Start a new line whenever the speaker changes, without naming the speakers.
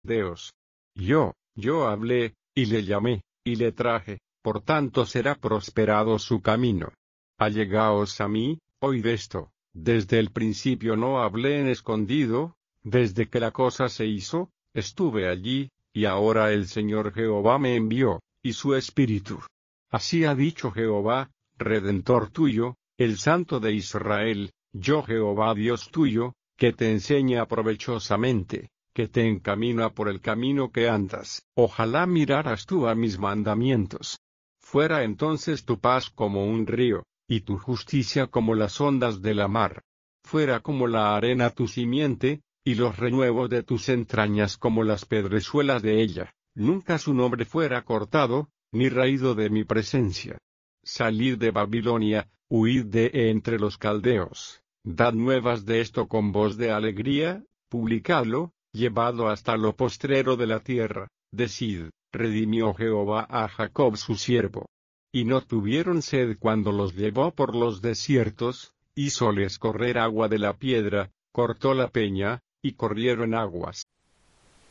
Deos. Yo hablé, y le llamé, y le traje, por tanto será prosperado su camino. Allegaos a mí, oíd esto, desde el principio no hablé en escondido, desde que la cosa se hizo, estuve allí, y ahora el Señor Jehová me envió, y su Espíritu. Así ha dicho Jehová, Redentor tuyo, el Santo de Israel, yo Jehová Dios tuyo, que te enseña provechosamente, que te encamina por el camino que andas. Ojalá miraras tú a mis mandamientos. Fuera entonces tu paz como un río, y tu justicia como las ondas de la mar. Fuera como la arena tu simiente, y los renuevos de tus entrañas como las pedrezuelas de ella. Nunca su nombre fuera cortado, ni raído de mi presencia. Salid de Babilonia, huid de entre los caldeos. Dad nuevas de esto con voz de alegría, publicadlo, llevadlo hasta lo postrero de la tierra. Decid, redimió Jehová a Jacob su siervo. Y no tuvieron sed cuando los llevó por los desiertos, hízoles correr agua de la piedra, cortó la peña, y corrieron aguas.